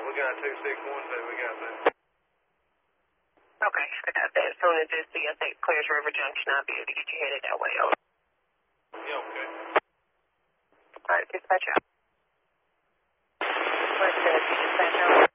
we got 2612, we got that. Okay, I got that. As soon as this CSA clears River Junction, I'll be able to get you headed that way. Over. Yeah, okay. All right, dispatch out. Where's the dispatch out?